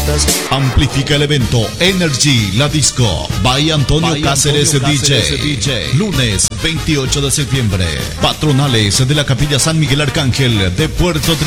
Amplifica el evento Energy La Disco by Antonio Cáceres DJ. Lunes 28 de septiembre. Patronales de la Capilla San Miguel Arcángel de Puerto Triunfo.